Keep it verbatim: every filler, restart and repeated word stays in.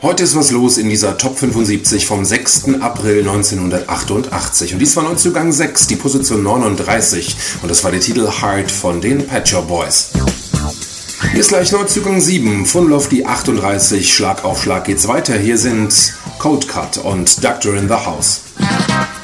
Heute ist was los in dieser Top fünfundsiebzig vom sechsten April neunzehnhundertachtundachtzig. Und dies war Neuzugang sechs, die Position neununddreißig. Und das war der Titel Heart von den Pet Shop Boys. Hier ist gleich Neuzugang sieben, Funnel auf die achtunddreißig. Schlag auf Schlag geht's weiter. Hier sind Cold Cut und Doctor in the House.